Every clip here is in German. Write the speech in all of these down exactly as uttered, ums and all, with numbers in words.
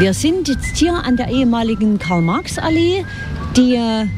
Wir sind jetzt hier an der ehemaligen Karl-Marx-Allee, die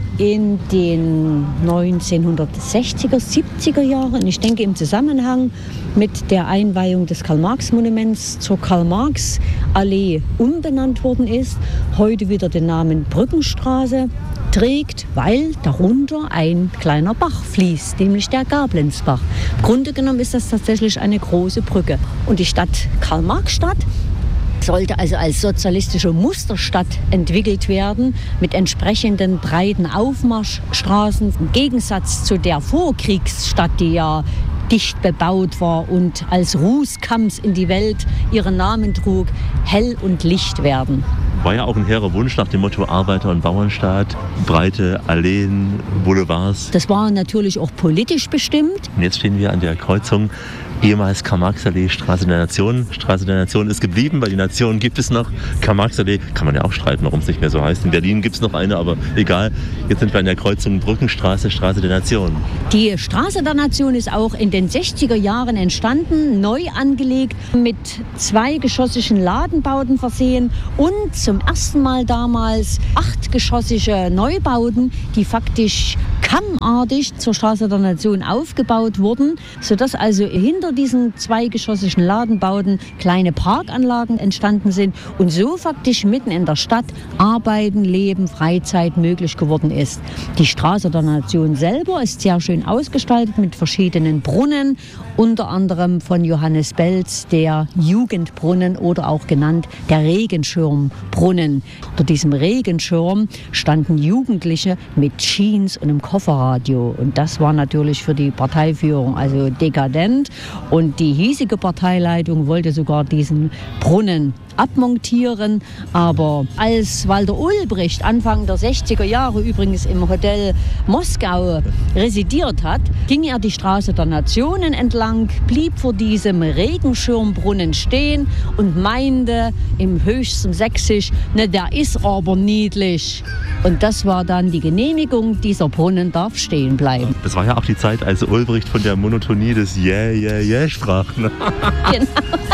in den neunzehnhundertsechziger, siebziger Jahren, ich denke im Zusammenhang mit der Einweihung des Karl-Marx-Monuments zur Karl-Marx-Allee umbenannt worden ist, heute wieder den Namen Brückenstraße trägt, weil darunter ein kleiner Bach fließt, nämlich der Gablenzbach. Im Grunde genommen ist das tatsächlich eine große Brücke. Und die Stadt Karl-Marx-Stadt sollte also als sozialistische Musterstadt entwickelt werden, mit entsprechenden breiten Aufmarschstraßen. Im Gegensatz zu der Vorkriegsstadt, die ja dicht bebaut war und als Rußkamms in die Welt ihren Namen trug, hell und Licht werden. War ja auch ein hehrer Wunsch nach dem Motto Arbeiter- und Bauernstaat, breite Alleen, Boulevards. Das war natürlich auch politisch bestimmt. Und jetzt stehen wir an der Kreuzung ehemals Karl-Marx-Allee, Straße der Nation. Straße der Nation ist geblieben, weil die Nation gibt es noch. Karl-Marx-Allee kann man ja auch streiten, warum es nicht mehr so heißt. In Berlin gibt es noch eine, aber egal. Jetzt sind wir an der Kreuzung Brückenstraße, Straße der Nation. Die Straße der Nation ist auch in den sechziger Jahren entstanden, neu angelegt, mit zweigeschossigen Ladenbauten versehen und zum ersten Mal damals achtgeschossige Neubauten, die faktisch kammartig zur Straße der Nation aufgebaut wurden, sodass also hinter diesen zweigeschossigen Ladenbauten kleine Parkanlagen entstanden sind und so faktisch mitten in der Stadt Arbeiten, Leben, Freizeit möglich geworden ist. Die Straße der Nation selber ist sehr schön ausgestaltet mit verschiedenen Brunnen, unter anderem von Johannes Belz der Jugendbrunnen oder auch genannt der Regenschirmbrunnen. Unter diesem Regenschirm standen Jugendliche mit Jeans und einem Kofferradio und das war natürlich für die Parteiführung also dekadent. Und die hiesige Parteileitung wollte sogar diesen Brunnen abmontieren. Aber als Walter Ulbricht Anfang der sechziger Jahre übrigens im Hotel Moskau residiert hat, ging er die Straße der Nationen entlang, blieb vor diesem Regenschirmbrunnen stehen und meinte im höchsten Sächsisch, ne, der ist aber niedlich. Und das war dann die Genehmigung, dieser Brunnen darf stehen bleiben. Das war ja auch die Zeit, als Ulbricht von der Monotonie des Yeah, yeah, yeah sprach. Ne? Genau.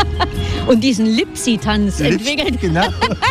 Und diesen Lipsi-Tanz entwickelt. Genau.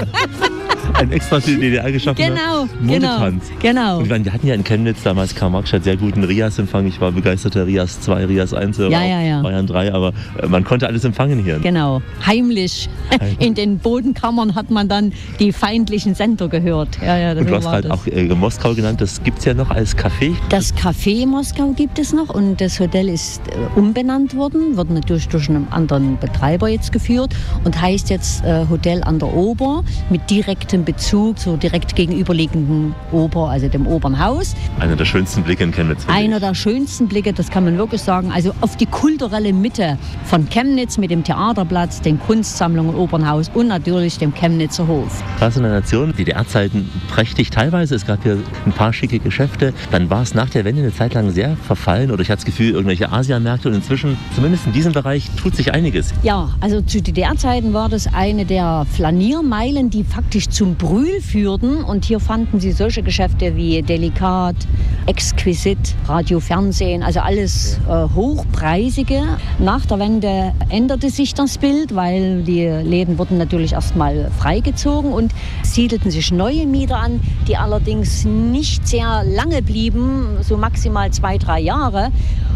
Ein extra für die D D R geschaffener genau, Modetanz. Genau. Und wir hatten ja in Chemnitz damals, Karl-Marx hat sehr guten Rias-Empfang. Ich war begeisterter Rias zwei, Rias eins, ja, ja, ja. Bayern drei, aber man konnte alles empfangen hier. Genau, heimlich. In den Bodenkammern hat man dann die feindlichen Sender gehört. Ja, ja, und du hast halt das. auch äh, Moskau genannt, das gibt es ja noch als Café. Das Café Moskau gibt es noch und das Hotel ist äh, umbenannt worden, wird natürlich durch einen anderen Betreiber jetzt geführt und heißt jetzt äh, Hotel an der Ober mit direktem Bezug zur direkt gegenüberliegenden Oper, also dem Obernhaus. Einer der schönsten Blicke in Chemnitz. Einer ich. der schönsten Blicke, das kann man wirklich sagen, also auf die kulturelle Mitte von Chemnitz mit dem Theaterplatz, den Kunstsammlungen, Opernhaus und natürlich dem Chemnitzer Hof. Straße der Nation, D D R-Zeiten prächtig teilweise, es gab hier ein paar schicke Geschäfte. Dann war es nach der Wende eine Zeit lang sehr verfallen oder ich hatte das Gefühl, irgendwelche Asiamärkte und inzwischen, zumindest in diesem Bereich, tut sich einiges. Ja, also zu D D R-Zeiten war das eine der Flaniermeilen, die faktisch zum Brühl führten und hier fanden Sie solche Geschäfte wie Delikat, Exquisit, Radio, Fernsehen, also alles äh, hochpreisige. Nach der Wende änderte sich das Bild, weil die Läden wurden natürlich erstmal freigezogen und siedelten sich neue Mieter an, die allerdings nicht sehr lange blieben, so maximal zwei, drei Jahre.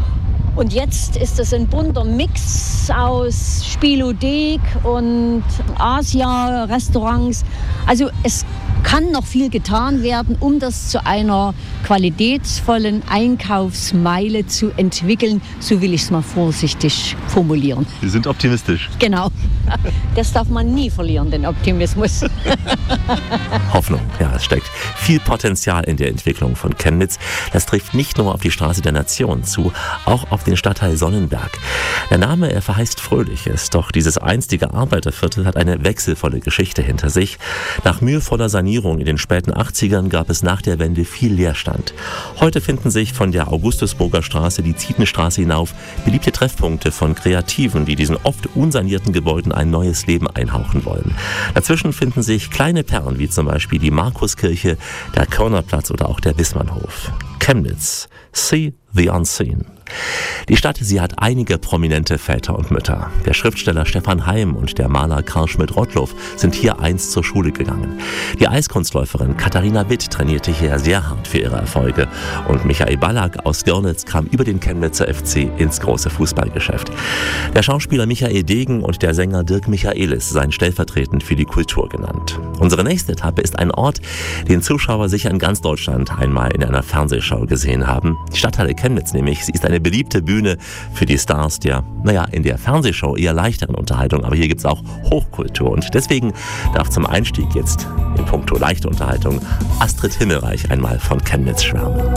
Und jetzt ist es ein bunter Mix aus Spielothek und Asia-Restaurants. Also es kann noch viel getan werden, um das zu einer qualitätsvollen Einkaufsmeile zu entwickeln. So will ich es mal vorsichtig formulieren. Sie sind optimistisch. Genau. Das darf man nie verlieren, den Optimismus. Hoffnung, ja, es steckt viel Potenzial in der Entwicklung von Chemnitz. Das trifft nicht nur auf die Straße der Nation zu, auch auf den Stadtteil Sonnenberg. Der Name, er verheißt Fröhliches, doch dieses einstige Arbeiterviertel hat eine wechselvolle Geschichte hinter sich. Nach mühevoller Sanierung in den späten achtzigern gab es nach der Wende viel Leerstand. Heute finden sich von der Augustusburger Straße die Zietenstraße hinauf beliebte Treffpunkte von Kreativen, die diesen oft unsanierten Gebäuden ein neues Leben einhauchen wollen. Dazwischen finden sich kleine Perlen, wie zum Beispiel die Markuskirche, der Körnerplatz oder auch der Wissmannhof. Chemnitz. See the unseen. Die Stadt, sie hat einige prominente Väter und Mütter. Der Schriftsteller Stefan Heym und der Maler Karl Schmidt-Rottluff sind hier einst zur Schule gegangen. Die Eiskunstläuferin Katharina Witt trainierte hier sehr hart für ihre Erfolge. Und Michael Ballack aus Görlitz kam über den Chemnitzer F C ins große Fußballgeschäft. Der Schauspieler Michael Degen und der Sänger Dirk Michaelis seien stellvertretend für die Kultur genannt. Unsere nächste Etappe ist ein Ort, den Zuschauer sicher in ganz Deutschland einmal in einer Fernsehschau gesehen haben. Die Stadthalle Chemnitz nämlich, sie ist eine beliebte Bühne für die Stars der, naja, in der Fernsehshow eher leichteren Unterhaltung, aber hier gibt es auch Hochkultur und deswegen darf zum Einstieg jetzt in puncto leichte Unterhaltung Astrid Himmelreich einmal von Chemnitz schwärmen.